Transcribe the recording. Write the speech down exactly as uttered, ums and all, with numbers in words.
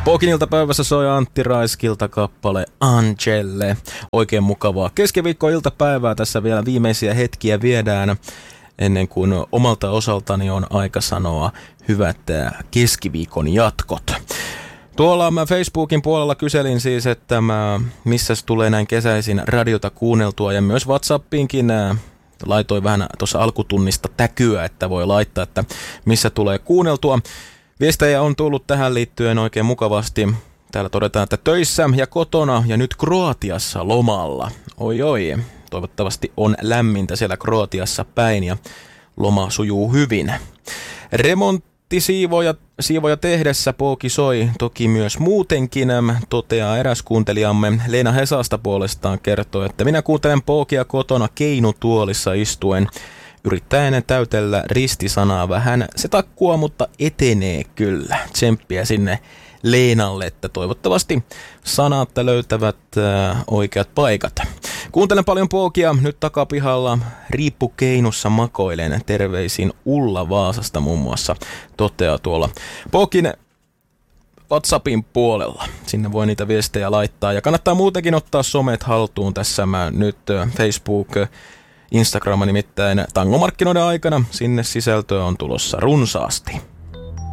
Pookin iltapäivässä soi Antti Raiskilta kappale Angelle. Oikein mukavaa keskiviikko-iltapäivää. Tässä vielä viimeisiä hetkiä viedään ennen kuin omalta osaltani on aika sanoa hyvät keskiviikon jatkot. Tuolla mä Facebookin puolella kyselin siis, että mä, missäs tulee näin kesäisin radiota kuunneltua, ja myös WhatsAppiinkin laitoin vähän tuossa alkutunnista täkyä, että voi laittaa, että missä tulee kuunneltua. Viestejä on tullut tähän liittyen oikein mukavasti. Täällä todetaan, että töissä ja kotona ja nyt Kroatiassa lomalla. Oi oi, toivottavasti on lämmintä siellä Kroatiassa päin ja loma sujuu hyvin. Remonttisiivoja siivoja tehdessä Pooki soi toki myös muutenkin, toteaa eräs kuuntelijamme. Leena Hesasta puolestaan kertoo, että minä kuuntelen Pookia kotona keinutuolissa istuen. Yrittäen täytellä ristisanaa vähän. Se takkua, mutta etenee kyllä. Tsemppiä sinne Leenalle, että toivottavasti sanat löytävät äh, oikeat paikat. Kuuntelen paljon Pookia nyt takapihalla. Riippukeinussa makoilen. Terveisin Ulla Vaasasta muun muassa toteaa tuolla Pookin WhatsAppin puolella. Sinne voi niitä viestejä laittaa. Ja kannattaa muutenkin ottaa somet haltuun tässä mä nyt Facebook, Instagram nimittäin tangomarkkinoiden aikana. Sinne sisältöä on tulossa runsaasti.